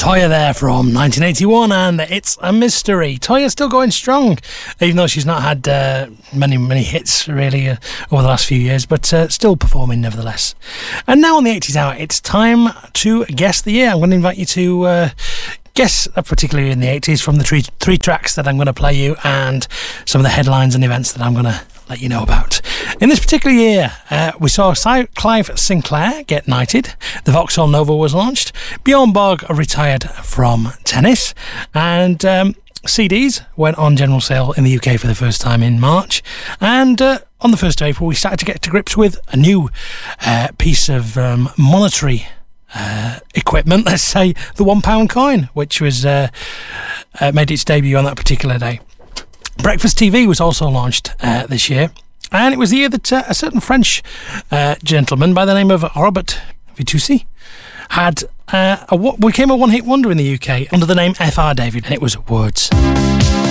Toyah there from 1981, and It's a Mystery. Toyah's still going strong, even though she's not had many hits really over the last few years, but still performing nevertheless. And now on the 80s Hour, it's time to guess the year. I'm going to invite you to guess, particularly in the 80s, from the three tracks that I'm going to play you and some of the headlines and events that I'm going to let you know about. In this particular year, we saw Clive Sinclair get knighted, the Vauxhall Nova was launched, Bjorn Borg retired from tennis, and CDs went on general sale in the UK for the first time in March, and on the 1st of April we started to get to grips with a new piece of monetary equipment, let's say the £1 coin, which was made its debut on that particular day. Breakfast TV was also launched this year, and it was the year that a certain French gentleman by the name of Robert Vitoussi became a one-hit wonder in the UK under the name F.R. David, and it was Words.